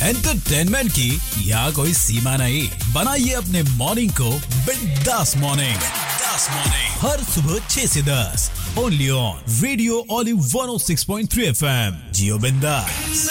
Entertainment की यहाँ कोई सीमा नहीं। बनाइए अपने मॉर्निंग को बिंदास मॉर्निंग। हर सुबह 6 से 10 only on radio olive 106.3 FM। जियो बिंदास।